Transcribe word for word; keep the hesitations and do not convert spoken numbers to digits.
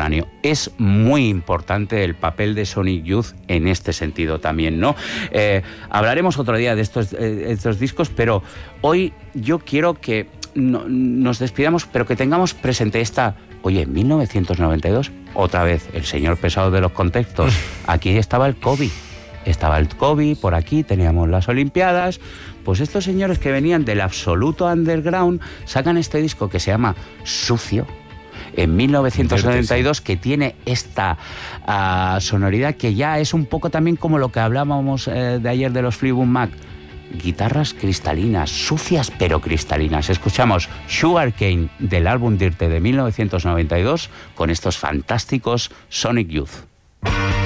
contemporáneo. Es muy importante el papel de Sonic Youth en este sentido también, ¿no? Eh, hablaremos otro día de estos, eh, estos discos, pero hoy yo quiero que no, nos despidamos, pero que tengamos presente esta... Oye, en mil novecientos noventa y dos, otra vez, el señor pesado de los contextos. Aquí estaba el COVID. Estaba el COVID, por aquí teníamos las Olimpiadas. Pues estos señores que venían del absoluto underground sacan este disco que se llama Sucio, en mil novecientos noventa y dos, que tiene esta uh, sonoridad que ya es un poco también como lo que hablábamos eh, de ayer de los Fleetwood Mac. Guitarras cristalinas, sucias pero cristalinas. Escuchamos Sugarcane del álbum Dirty de mil novecientos noventa y dos con estos fantásticos Sonic Youth.